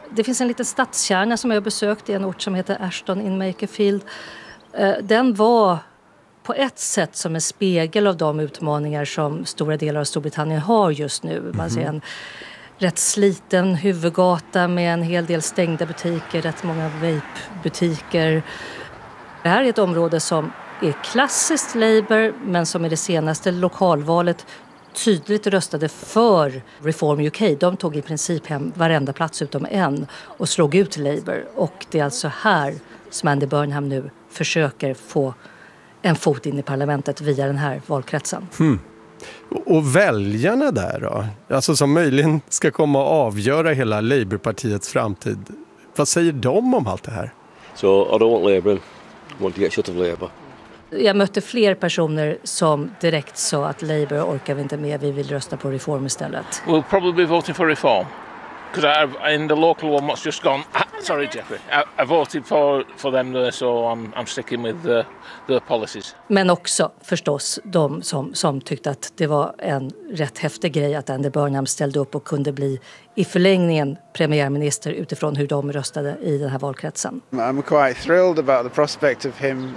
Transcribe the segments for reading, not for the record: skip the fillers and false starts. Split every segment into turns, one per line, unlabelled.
Det finns en liten stadskärna som jag har besökt i en ort som heter Ashton in Makerfield. Den var på ett sätt som en spegel av de utmaningar som stora delar av Storbritannien har just nu. Man ser en rätt sliten huvudgata med en hel del stängda butiker, rätt många vape-butiker. Det här är ett område som är klassiskt Labour, men som i det senaste lokalvalet tydligt röstade för Reform UK. De tog i princip hem varenda plats utom en och slog ut Labour. Och det är alltså här som Andy Burnham nu försöker få en fot in i parlamentet via den här valkretsen.
Och väljarna där då? Alltså som möjligen ska komma och avgöra hela Labourpartiets framtid. Vad säger de om allt det här?
So I don't want Labour. I want to get shut of Labour.
Jag mötte fler personer som direkt sa att Labour orkar vi inte med, vi vill rösta på Reform istället.
We'll probably be voting for Reform. Because in the local one what's just gone, sorry Jeffrey, I voted for them there, so I'm sticking with the policies.
Men också förstås de som tyckte att det var en rätt häftig grej att Andy Burnham ställde upp och kunde bli i förlängningen premiärminister utifrån hur de röstade i den här valkretsen.
I'm quite thrilled about the prospect of him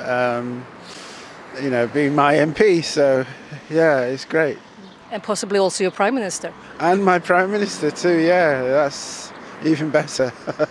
being my MP, so yeah, it's great.
And possibly also your prime minister.
And my prime minister too, yeah, that's even better.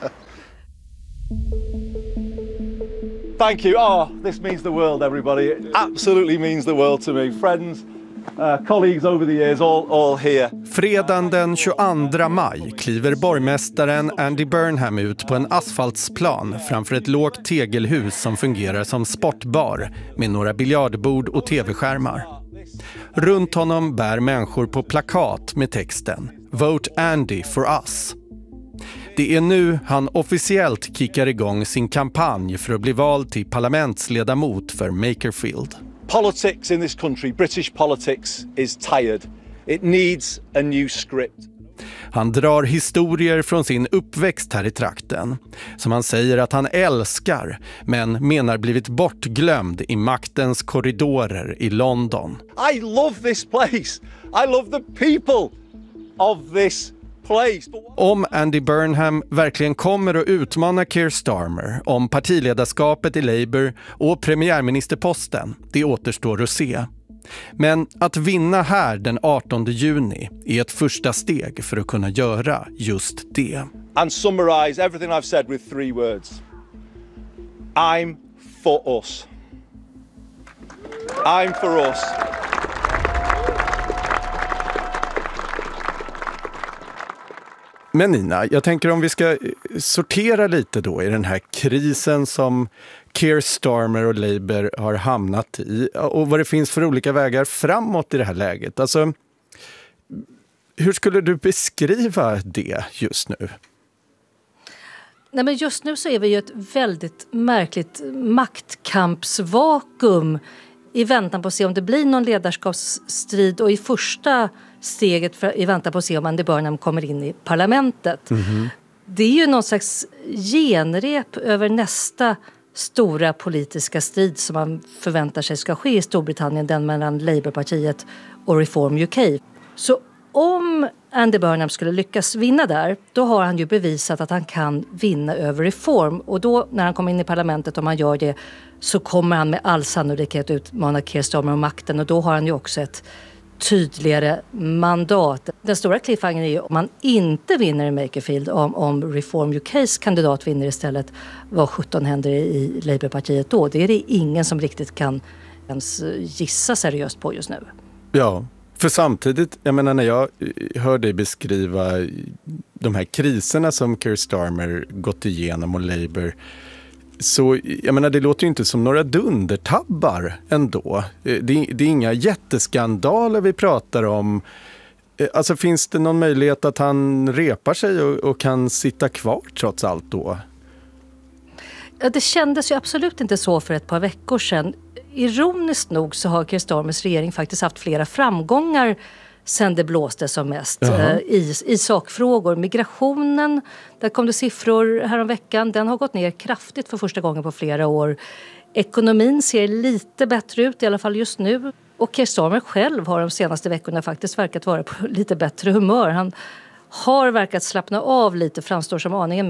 Thank you. Oh, this means the world, everybody. It absolutely means the world to me. Friends, colleagues over the years, all here.
Fredagen den 22 maj kliver borgmästaren Andy Burnham ut på en asfaltsplan framför ett lågt tegelhus som fungerar som sportbar med några biljardbord och tv-skärmar. Runt honom bär människor på plakat med texten Vote Andy for us. Det är nu han officiellt kickar igång sin kampanj för att bli vald till parlamentsledamot för Makerfield.
Politics in this country, British politics, is tired. It needs a new script.
Han drar historier från sin uppväxt här i trakten som han säger att han älskar men menar blivit bortglömd i maktens korridorer i London.
I love this place. I love the people of this place.
Om Andy Burnham verkligen kommer att utmana Keir Starmer om partiledarskapet i Labour och premiärministerposten, det återstår att se. Men att vinna här den 18 juni är ett första steg för att kunna göra just det.
And summarize everything I've said with 3 words. I'm for us. I'm for us.
Men Nina, jag tänker om vi ska sortera lite då i den här krisen som Keir Starmer och Labour har hamnat i och vad det finns för olika vägar framåt i det här läget. Alltså, hur skulle du beskriva det just nu?
Nej, men just nu så är vi ju ett väldigt märkligt maktkampsvakuum i väntan på att se om det blir någon ledarskapsstrid och i första steget i väntan på att se om Andy Burnham kommer in i parlamentet. Det är ju någon slags genrep över nästa stora politiska strid som man förväntar sig ska ske i Storbritannien, den mellan Labourpartiet och Reform UK. Så om Andy Burnham skulle lyckas vinna där, då har han ju bevisat att han kan vinna över Reform. Och då när han kommer in i parlamentet, om han gör det, så kommer han med all sannolikhet utmana Keir Starmer om makten. Och då har han ju också ett tydligare mandat. Den stora cliffhangern är ju om man inte vinner i Makerfield, om Reform UKs kandidat vinner istället, vad 17 händer i Labourpartiet då? Det är det ingen som riktigt kan ens gissa seriöst på just nu.
Ja, för samtidigt, jag menar när jag hör dig beskriva de här kriserna som Keir Starmer gått igenom och Labour, så jag menar det låter ju inte som några dundertabbar ändå. Det är inga jätteskandaler vi pratar om. Alltså finns det någon möjlighet att han repar sig och kan sitta kvar trots allt då?
Ja, det kändes ju absolut inte så för ett par veckor sedan. Ironiskt nog så har Keir Starmers regering faktiskt haft flera framgångar sen det blåste som mest i sakfrågor. Migrationen, där kom det siffror häromveckan, den har gått ner kraftigt för första gången på flera år. Ekonomin ser lite bättre ut, i alla fall just nu. Och Keir Starmer själv har de senaste veckorna faktiskt verkat vara på lite bättre humör. Han har verkat slappna av lite, framstår som aningen